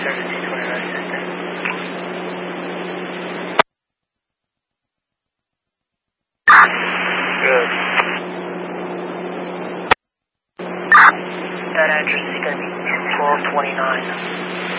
1729 system. Good. That address is going to be 1229.